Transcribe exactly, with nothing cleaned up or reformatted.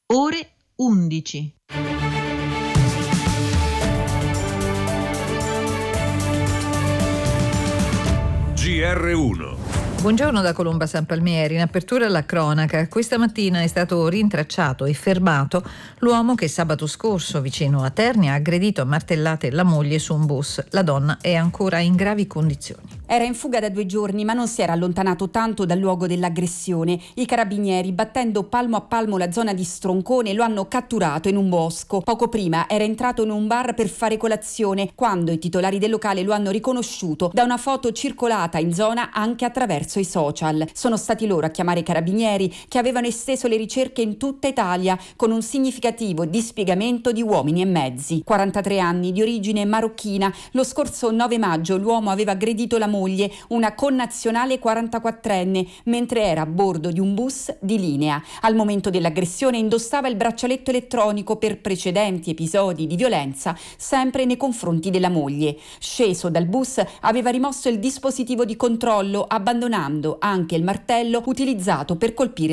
Ore undici. G R uno. Buongiorno da Colomba San Palmieri. In apertura alla cronaca, questa mattina è stato rintracciato e fermato l'uomo che sabato scorso vicino a Terni ha aggredito a martellate la moglie su un bus. La donna è ancora in gravi condizioni. Era in fuga da due giorni, ma non si era allontanato tanto dal luogo dell'aggressione. I carabinieri, battendo palmo a palmo la zona di Stroncone, lo hanno catturato in un bosco. Poco prima era entrato in un bar per fare colazione, quando i titolari del locale lo hanno riconosciuto da una foto circolata in zona anche attraverso i social. Sono stati loro a chiamare i carabinieri, che avevano esteso le ricerche in tutta Italia con un significativo dispiegamento di uomini e mezzi. quarantatré anni, di origine marocchina. Lo scorso nove maggio l'uomo aveva aggredito la moglie, una connazionale quarantaquattrenne, mentre era a bordo di un bus di linea. Al momento dell'aggressione indossava il braccialetto elettronico per precedenti episodi di violenza, sempre nei confronti della moglie. Sceso dal bus, aveva rimosso il dispositivo di controllo, abbandonando anche il martello utilizzato per colpire